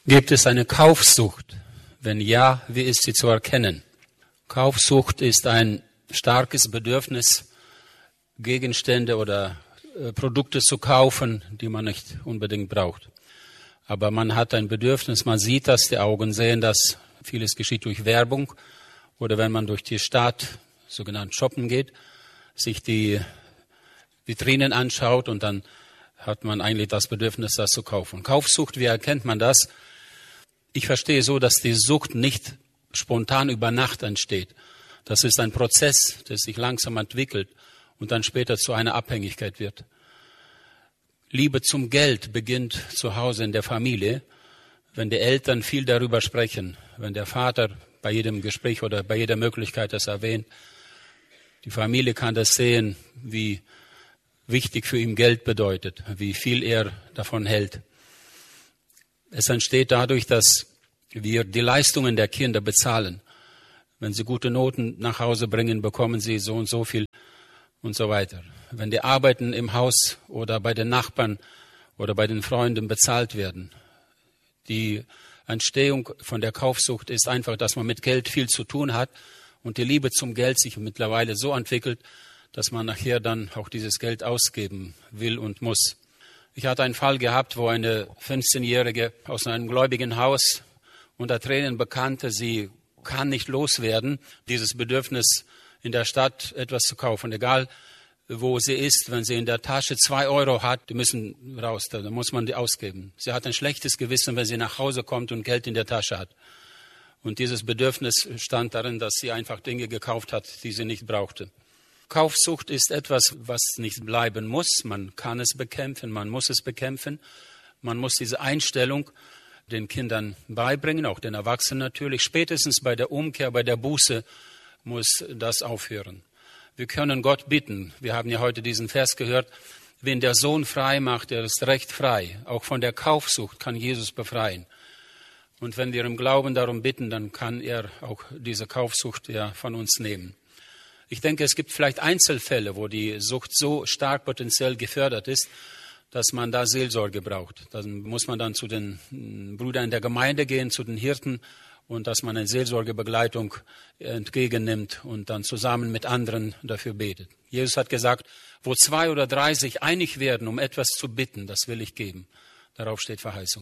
Gibt es eine Kaufsucht? Wenn ja, wie ist sie zu erkennen? Kaufsucht ist ein starkes Bedürfnis, Gegenstände oder Produkte zu kaufen, die man nicht unbedingt braucht. Aber man hat ein Bedürfnis, man sieht das, die Augen sehen das. Vieles geschieht durch Werbung oder wenn man durch die Stadt, sogenannt shoppen geht, sich die Vitrinen anschaut und dann hat man eigentlich das Bedürfnis, das zu kaufen. Kaufsucht, wie erkennt man das? Ich verstehe so, dass die Sucht nicht spontan über Nacht entsteht. Das ist ein Prozess, der sich langsam entwickelt und dann später zu einer Abhängigkeit wird. Liebe zum Geld beginnt zu Hause in der Familie, wenn die Eltern viel darüber sprechen, wenn der Vater bei jedem Gespräch oder bei jeder Möglichkeit das erwähnt. Die Familie kann das sehen, wie wichtig für ihn Geld bedeutet, wie viel er davon hält. Es entsteht dadurch, dass wir die Leistungen der Kinder bezahlen. Wenn sie gute Noten nach Hause bringen, bekommen sie so und so viel und so weiter. Wenn die Arbeiten im Haus oder bei den Nachbarn oder bei den Freunden bezahlt werden. Die Entstehung von der Kaufsucht ist einfach, dass man mit Geld viel zu tun hat und die Liebe zum Geld sich mittlerweile so entwickelt, dass man nachher dann auch dieses Geld ausgeben will und muss. Ich hatte einen Fall gehabt, wo eine 15-Jährige aus einem gläubigen Haus unter Tränen bekannte, sie kann nicht loswerden, dieses Bedürfnis in der Stadt etwas zu kaufen, egal wo sie ist. Wenn sie in der Tasche 2 Euro hat, die müssen raus, da muss man die ausgeben. Sie hat ein schlechtes Gewissen, wenn sie nach Hause kommt und Geld in der Tasche hat. Und dieses Bedürfnis stand darin, dass sie einfach Dinge gekauft hat, die sie nicht brauchte. Kaufsucht ist etwas, was nicht bleiben muss. Man kann es bekämpfen, man muss es bekämpfen. Man muss diese Einstellung den Kindern beibringen, auch den Erwachsenen natürlich. Spätestens bei der Umkehr, bei der Buße muss das aufhören. Wir können Gott bitten. Wir haben ja heute diesen Vers gehört. Wen der Sohn frei macht, der ist recht frei. Auch von der Kaufsucht kann Jesus befreien. Und wenn wir im Glauben darum bitten, dann kann er auch diese Kaufsucht ja von uns nehmen. Ich denke, es gibt vielleicht Einzelfälle, wo die Sucht so stark potenziell gefördert ist, dass man da Seelsorge braucht. Dann muss man dann zu den Brüdern in der Gemeinde gehen, zu den Hirten und dass man eine Seelsorgebegleitung entgegennimmt und dann zusammen mit anderen dafür betet. Jesus hat gesagt, wo 2 oder 3 sich einig werden, um etwas zu bitten, das will ich geben. Darauf steht Verheißung.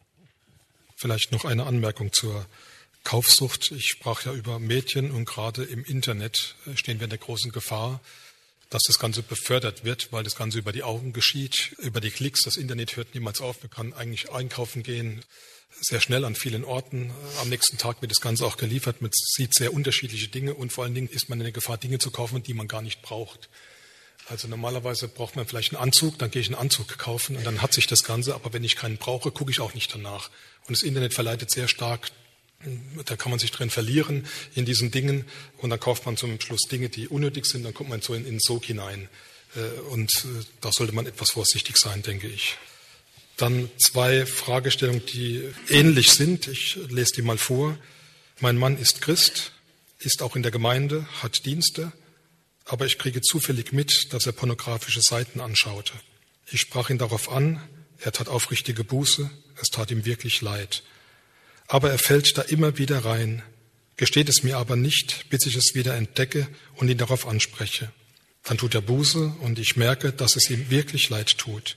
Vielleicht noch eine Anmerkung zur Kaufsucht. Ich sprach ja über Mädchen und gerade im Internet stehen wir in der großen Gefahr, dass das Ganze befördert wird, weil das Ganze über die Augen geschieht, über die Klicks. Das Internet hört niemals auf. Man kann eigentlich einkaufen gehen, sehr schnell an vielen Orten. Am nächsten Tag wird das Ganze auch geliefert. Man sieht sehr unterschiedliche Dinge und vor allen Dingen ist man in der Gefahr, Dinge zu kaufen, die man gar nicht braucht. Also normalerweise braucht man vielleicht einen Anzug, dann gehe ich einen Anzug kaufen und dann hat sich das Ganze. Aber wenn ich keinen brauche, gucke ich auch nicht danach. Und das Internet verleitet sehr stark. Da kann man sich drin verlieren in diesen Dingen und dann kauft man zum Schluss Dinge, die unnötig sind, dann kommt man so in den Sog hinein. Und da sollte man etwas vorsichtig sein, denke ich. Dann 2 Fragestellungen, die ähnlich sind. Ich lese die mal vor. Mein Mann ist Christ, ist auch in der Gemeinde, hat Dienste, aber ich kriege zufällig mit, dass er pornografische Seiten anschaute. Ich sprach ihn darauf an, er tat aufrichtige Buße, es tat ihm wirklich leid. Aber er fällt da immer wieder rein, gesteht es mir aber nicht, bis ich es wieder entdecke und ihn darauf anspreche. Dann tut er Buße und ich merke, dass es ihm wirklich leid tut.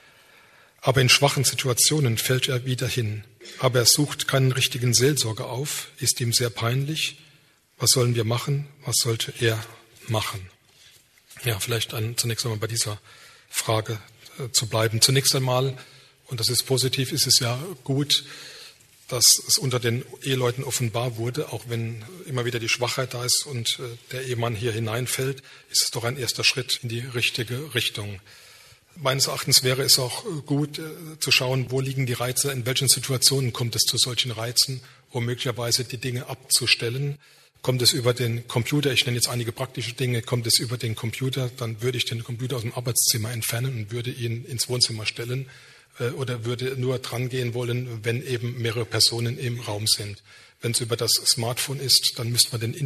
Aber in schwachen Situationen fällt er wieder hin. Aber er sucht keinen richtigen Seelsorger auf, ist ihm sehr peinlich. Was sollen wir machen? Was sollte er machen? Ja, vielleicht zunächst einmal bei dieser Frage zu bleiben. Zunächst einmal, und das ist positiv, ist es ja gut, dass es unter den Eheleuten offenbar wurde, auch wenn immer wieder die Schwachheit da ist und der Ehemann hier hineinfällt, ist es doch ein erster Schritt in die richtige Richtung. Meines Erachtens wäre es auch gut zu schauen, wo liegen die Reize, in welchen Situationen kommt es zu solchen Reizen, um möglicherweise die Dinge abzustellen. Kommt es über den Computer, ich nenne jetzt einige praktische Dinge, kommt es über den Computer, dann würde ich den Computer aus dem Arbeitszimmer entfernen und würde ihn ins Wohnzimmer stellen. Oder würde nur dran gehen wollen, wenn eben mehrere Personen im Raum sind. Wenn es über das Smartphone ist, dann müsste man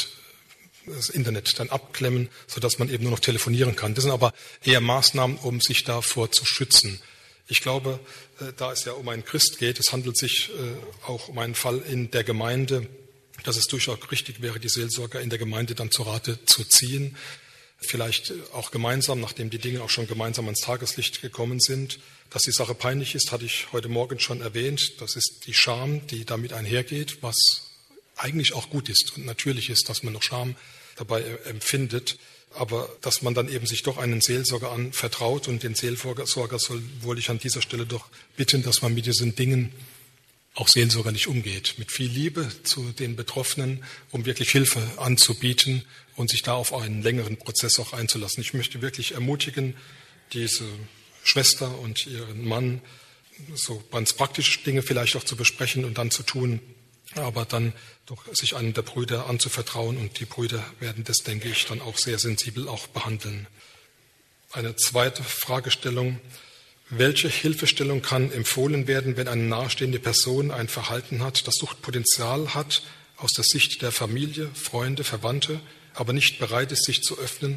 das Internet dann abklemmen, sodass man eben nur noch telefonieren kann. Das sind aber eher Maßnahmen, um sich davor zu schützen. Ich glaube, da es ja um einen Christ geht, es handelt sich auch um einen Fall in der Gemeinde, dass es durchaus richtig wäre, die Seelsorger in der Gemeinde dann zu Rate zu ziehen. Vielleicht auch gemeinsam, nachdem die Dinge auch schon gemeinsam ans Tageslicht gekommen sind. Dass die Sache peinlich ist, hatte ich heute Morgen schon erwähnt. Das ist die Scham, die damit einhergeht, was eigentlich auch gut ist und natürlich ist, dass man noch Scham dabei empfindet. Aber dass man dann eben sich doch einen Seelsorger anvertraut und den Seelsorger wollte ich an dieser Stelle doch bitten, dass man mit diesen Dingen auch seelsorgerlich umgeht, mit viel Liebe zu den Betroffenen, um wirklich Hilfe anzubieten und sich da auf einen längeren Prozess auch einzulassen. Ich möchte wirklich ermutigen, diese Schwester und ihren Mann so ganz praktische Dinge vielleicht auch zu besprechen und dann zu tun, aber dann doch sich einem der Brüder anzuvertrauen und die Brüder werden das, denke ich, dann auch sehr sensibel auch behandeln. Eine zweite Fragestellung: Welche Hilfestellung kann empfohlen werden, wenn eine nahestehende Person ein Verhalten hat, das Suchtpotenzial hat, aus der Sicht der Familie, Freunde, Verwandte, aber nicht bereit ist, sich zu öffnen